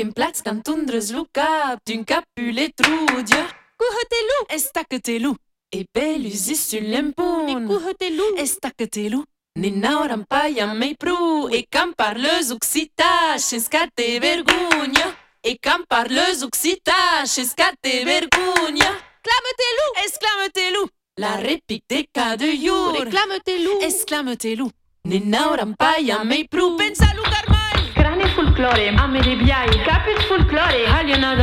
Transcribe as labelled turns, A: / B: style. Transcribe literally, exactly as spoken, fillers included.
A: in plaats kan tundres luca, d'un capule trudia.
B: Kuhotelu,
A: Estaketelu, e belusi sull'empun.
B: kuhotelu,
A: Estaketelu, ninauram paia mei pru, e cam parleus occita, scate vergogna. E cam parleus occita, scate vergogna.
B: Clamotelu,
A: Exclametelu, la réplique des cas de jour.
B: reclamotelu,
A: Exclametelu, ninauram paia mei pru, pensa lu carmai.
C: Crane folklore, amele biai, capit folklore, alienada